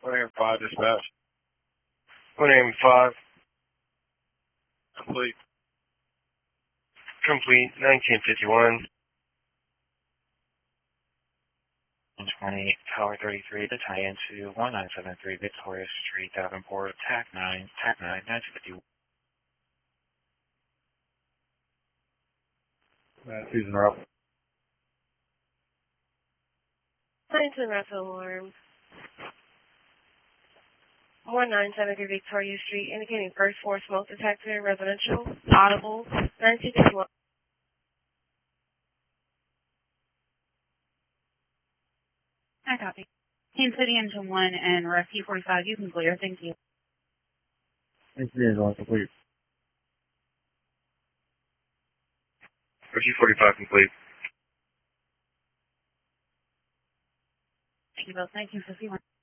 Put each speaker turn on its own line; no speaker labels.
1AM5 dispatch. 1AM5. Complete. Complete. 1951.
120, Tower 33 to tie into 1973 Victoria Street, Davenport, TAC 9, 1951.
Susan Rupp.
92 Russell Alarm. 1973 Victoria Street, indicating first floor smoke detector, residential, audible, 1951.
I copy. Team City Engine 1 and Rescue 45, you can clear. Thank you.
Thank you, Angela. Complete. Rescue 45 complete.
Thank you both. 1951.